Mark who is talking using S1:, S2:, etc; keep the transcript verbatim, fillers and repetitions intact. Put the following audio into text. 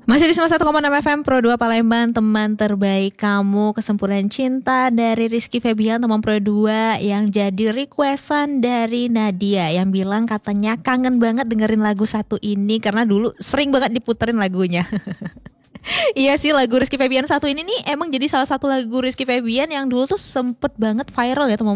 S1: Masih di sembilan puluh satu koma enam F M Pro dua Palembang, teman terbaik kamu, Kesempurnaan Cinta dari Rizky Febian, teman Pro dua yang jadi requestan dari Nadia yang bilang katanya kangen banget dengerin lagu satu ini karena dulu sering banget diputerin lagunya. Iya sih, lagu Rizky Febian satu ini nih emang jadi salah satu lagu Rizky Febian yang dulu tuh sempet banget viral ya teman